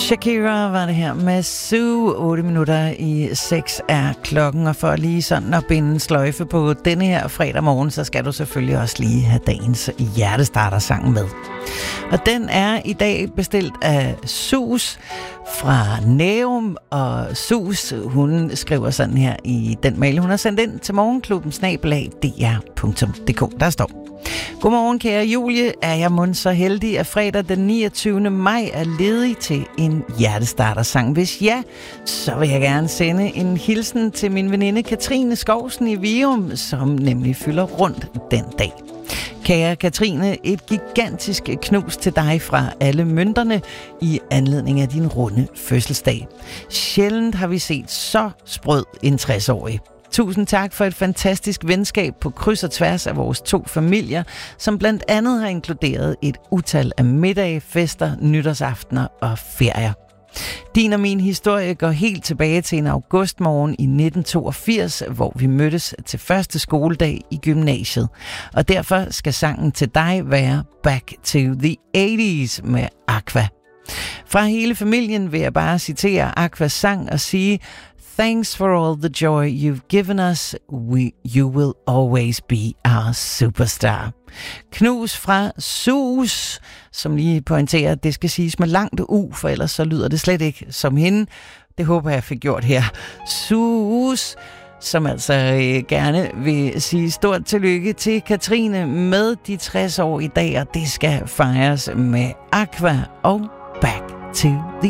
Shakira var det her med Sue. 8 minutter i 6 er klokken, og for lige sådan at binde en sløjfe på denne her fredag morgen, så skal du selvfølgelig også lige have dagens hjertestartersang med. Og den er i dag bestilt af Sus fra Nærum, og Sus, hun skriver sådan her i den mail, hun har sendt ind til morgenklubben@dr.dk. Der står: Godmorgen, kære Julie. Er jeg mon så heldig, at fredag den 29. maj er ledig til en hjertestartersang? Hvis ja, så vil jeg gerne sende en hilsen til min veninde Katrine Skovsen i Virum, som nemlig fylder rundt den dag. Kære Katrine, et gigantisk knus til dig fra alle mønterne i anledning af din runde fødselsdag. Sjældent har vi set så sprød en 60-årig. Tusind tak for et fantastisk venskab på kryds og tværs af vores 2 familier, som blandt andet har inkluderet et utal af middage, fester, nytårsaftener og ferier. Din og min historie går helt tilbage til en augustmorgen i 1982, hvor vi mødtes til første skoledag i gymnasiet. Og derfor skal sangen til dig være Back to the 80's med Aqua. Fra hele familien vil jeg bare citere Aquas sang og sige: Thanks for all the joy you've given us. You will always be our superstar. Knus fra Sus, som lige pointerer, at det skal siges med langt U, for ellers så lyder det slet ikke som hende. Det håber jeg fik gjort her. Sus, som altså gerne vil sige stort tillykke til Katrine med de 60 år i dag, og det skal fejres med Aqua og Back to the